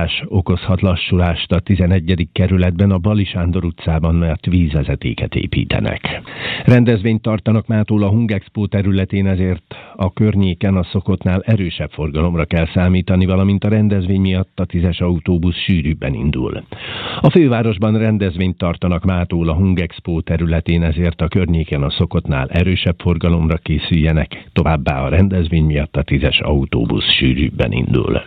felhősodás okozhat lassulást a 11. kerületben a Bali Sándor utcában, mert vízvezetéket építenek. Rendezvényt tartanak mától a Hungexpo területén, ezért a környéken a szokottnál erősebb forgalomra kell számítani, valamint a rendezvény miatt a 10-es autóbusz sűrűbben indul. A fővárosban rendezvényt tartanak mától a Hungexpo területén, ezért a környéken a szokottnál erősebb forgalomra készüljenek, továbbá a rendezvény miatt a 10-es autóbusz sűrűbben indul.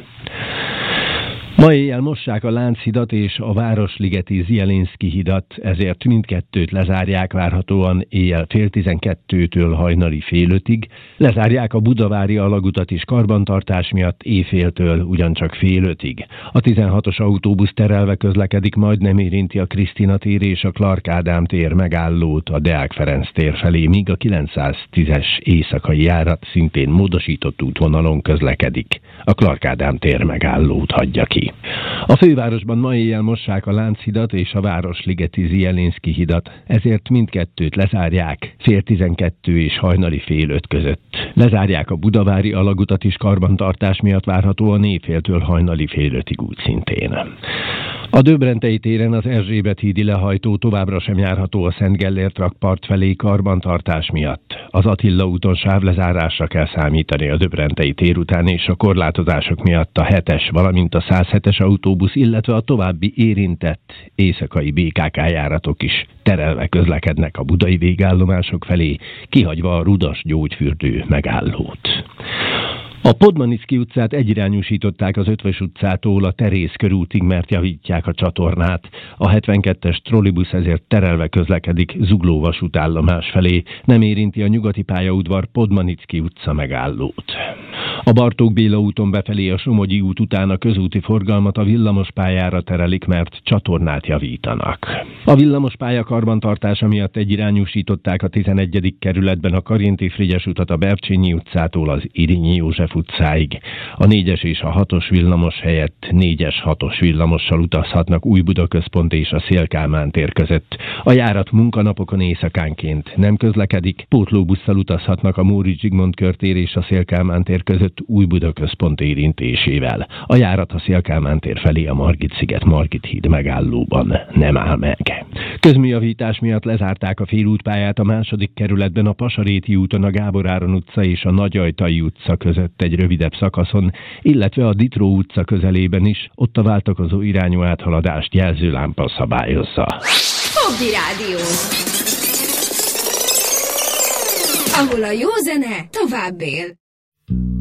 Ma éjjel mossák a Lánchidat és a Városligeti Zielinszky hidat, ezért mindkettőt lezárják várhatóan éjjel 10:30-től hajnali fél 5-ig. Lezárják a budavári alagutat is karbantartás miatt éjféltől ugyancsak fél 5-ig. A 16-os autóbusz terelve közlekedik, majd nem érinti a Krisztina tér és a Clark Ádám tér megállót a Deák Ferenc tér felé, míg a 910-es éjszakai járat szintén módosított útvonalon közlekedik. A Clark Ádám tér megállót hagyja ki. A fővárosban ma éjjel mossák a Lánchidat és a Városligeti Zielinszky hidat, ezért mindkettőt lezárják 10:30 és hajnali fél 5 között. Lezárják a budavári alagutat is karbantartás miatt várhatóan éjféltől hajnali fél 5-ig úgy szintén. A Döbrentei téren az Erzsébet hídi lehajtó továbbra sem járható a Szent Gellért rakpart felé karbantartás miatt. Az Attila úton sávlezárásra kell számítani a Döbrentei tér után, és a korlátozások miatt a 7-es, valamint a 107-es autóbusz, illetve a további érintett éjszakai BKK járatok is terelve közlekednek a budai végállomások felé, kihagyva a Rudas gyógyfürdő megállót. A Podmanicki utcát egyirányúsították az Ötvös utcától a Terész körútig, mert javítják a csatornát. A 72-es trollibusz ezért terelve közlekedik Zugló vasútállomás felé, nem érinti a nyugati pályaudvar Podmanicki utca megállót. A Bartók Béla úton befelé a Somogyi út után a közúti forgalmat a villamospályára terelik, mert csatornát javítanak. A villamospálya karbantartása miatt egyirányúsították a 11. kerületben a Karinti Frigyes utat a Bercsényi utcától az Irényi József utcáig. A 4-es és a 6-os villamos helyett 4-es 6-os villamossal utazhatnak Újbuda-központ és a Széll-Kálmán tér között. A járat munkanapokon éjszakánként nem közlekedik, pótlóbusszal utazhatnak a Móricz Zsigmond körtér és a Széll-Kálmán tér között Újbuda-központ érintésével. A járat a Széll-Kálmán tér felé a Margit-sziget Margit híd megállóban nem áll meg. Közműjavítás miatt lezárták a félútpályát a 2. kerületben a Pasaréti úton a Gábor Áron utca és a Nagyajtai utca között egy rövidebb szakaszon, illetve a Ditró utca közelében is, ott a váltakozó irányú áthaladást jelzőlámpa szabályozza. Fogdi Rádió, ahol a jó zene tovább él.